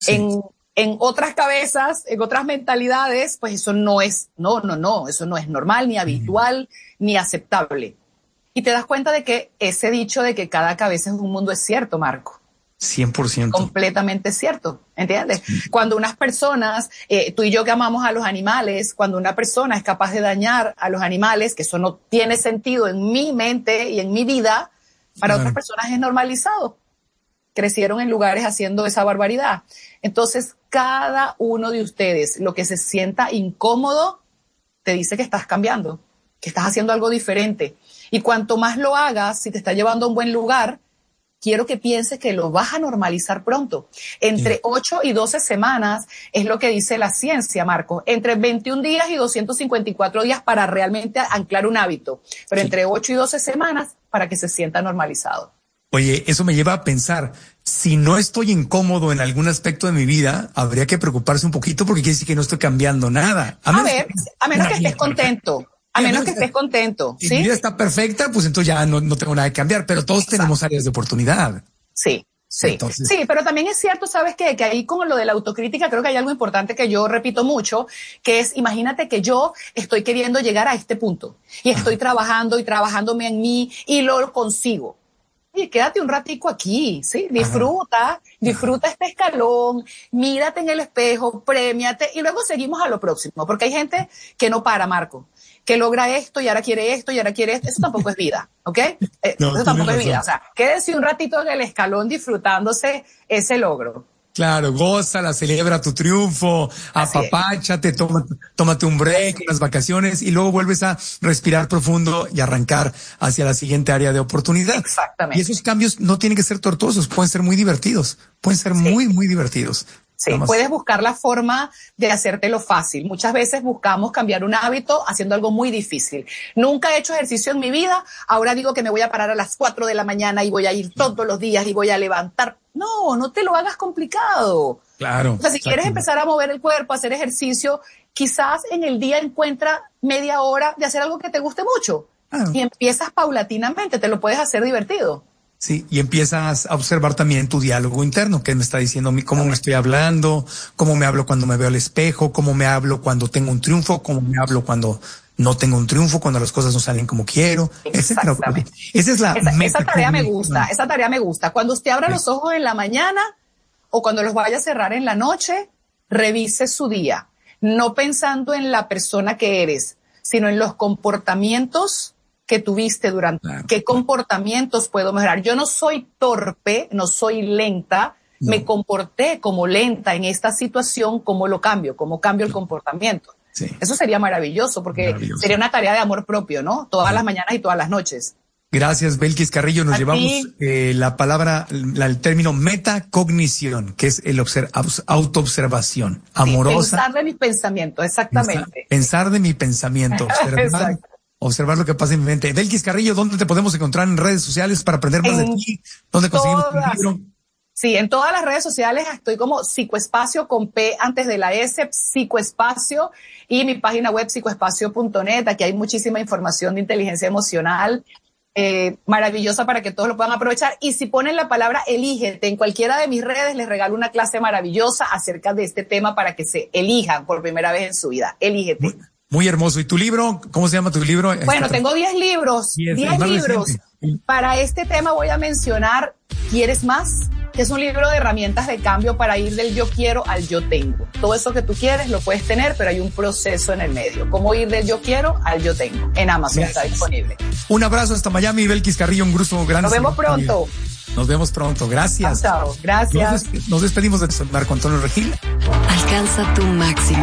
Sí. En otras cabezas, en otras mentalidades, pues eso no es, eso no es normal, ni habitual, ni aceptable. Y te das cuenta de que ese dicho de que cada cabeza es un mundo es cierto, Marco. 100%. Completamente cierto, ¿entiendes? Sí. Cuando unas personas, tú y yo que amamos a los animales, cuando una persona es capaz de dañar a los animales, que eso no tiene sentido en mi mente y en mi vida, para otras personas es normalizado. Crecieron en lugares haciendo esa barbaridad. Entonces, cada uno de ustedes, lo que se sienta incómodo, te dice que estás cambiando, que estás haciendo algo diferente. Y cuanto más lo hagas, si te está llevando a un buen lugar, quiero que pienses que lo vas a normalizar pronto. Entre 8 y 12 semanas es lo que dice la ciencia, Marco. Entre 21 días y 254 días para realmente anclar un hábito. Pero entre 8 y 12 semanas para que se sienta normalizado. Oye, eso me lleva a pensar, si no estoy incómodo en algún aspecto de mi vida, habría que preocuparse un poquito porque quiere decir que no estoy cambiando nada. A menos que estés contento. A menos que estés contento. Si mi vida está perfecta, pues entonces ya no tengo nada que cambiar, pero todos tenemos áreas de oportunidad. Sí. Entonces, sí, pero también es cierto, ¿sabes qué? Que ahí con lo de la autocrítica creo que hay algo importante que yo repito mucho, que es, imagínate que yo estoy queriendo llegar a este punto y estoy trabajando y trabajándome en mí y lo consigo. Y quédate un ratico aquí, ¿sí? Disfruta este escalón, mírate en el espejo, premiate y luego seguimos a lo próximo. Porque hay gente que no para, Marco, que logra esto y ahora quiere esto y ahora quiere esto. Eso tampoco es vida, ¿ok? Eso tampoco es vida. O sea, quédese un ratito en el escalón disfrutándose ese logro. Claro, gózala, celebra tu triunfo, apapáchate, tómate un break, unas vacaciones y luego vuelves a respirar profundo y arrancar hacia la siguiente área de oportunidad. Exactamente. Y esos cambios no tienen que ser tortuosos, pueden ser muy divertidos, pueden ser muy, muy divertidos. Sí, puedes buscar la forma de hacértelo fácil. Muchas veces buscamos cambiar un hábito haciendo algo muy difícil. Nunca he hecho ejercicio en mi vida, ahora digo que me voy a parar a las 4 de la mañana y voy a ir todos los días y voy a levantar. No te lo hagas complicado. Claro. O sea, si quieres empezar a mover el cuerpo, a hacer ejercicio, quizás en el día encuentra media hora de hacer algo que te guste mucho. Y empiezas paulatinamente, te lo puedes hacer divertido. Sí, y empiezas a observar también tu diálogo interno, que me está diciendo cómo me estoy hablando, cómo me hablo cuando me veo al espejo, cómo me hablo cuando tengo un triunfo, cómo me hablo cuando no tengo un triunfo, cuando las cosas no salen como quiero. Exactamente. Esa es la meta. Esa tarea me gusta. Cuando usted abra los ojos en la mañana o cuando los vaya a cerrar en la noche, revise su día, no pensando en la persona que eres, sino en los comportamientos que tuviste durante, qué comportamientos puedo mejorar. Yo no soy torpe, no soy lenta, me comporté como lenta en esta situación, ¿cómo lo cambio? ¿Cómo cambio el comportamiento? Sí. Eso sería maravilloso porque sería una tarea de amor propio, ¿no? Todas las mañanas y todas las noches. Gracias, Belkis Carrillo. Nos llevamos la palabra, el término metacognición, que es el autoobservación amorosa. Pensar de mi pensamiento, exactamente. Pensar de mi pensamiento. Observar lo que pasa en mi mente. Belkis Carrillo, ¿dónde te podemos encontrar en redes sociales para aprender más de ti? ¿Dónde conseguimos tu libro? Sí, en todas las redes sociales estoy como Psicoespacio con P antes de la S, Psicoespacio, y mi página web psicoespacio.net. Aquí hay muchísima información de inteligencia emocional, maravillosa para que todos lo puedan aprovechar. Y si ponen la palabra elígete en cualquiera de mis redes, les regalo una clase maravillosa acerca de este tema para que se elijan por primera vez en su vida. Elígete. Muy hermoso. ¿Y tu libro? ¿Cómo se llama tu libro? Bueno, tengo 10 libros. 10 libros. Para este tema voy a mencionar ¿Quieres más? Que es un libro de herramientas de cambio para ir del yo quiero al yo tengo. Todo eso que tú quieres lo puedes tener, pero hay un proceso en el medio. ¿Cómo ir del yo quiero al yo tengo? En Amazon está disponible. Un abrazo hasta Miami, Belkis Carrillo. Un gusto grande. Nos vemos pronto. Nos vemos pronto. Gracias. Chao. Gracias. Nos despedimos de Marco Antonio Regil. Alcanza tu máximo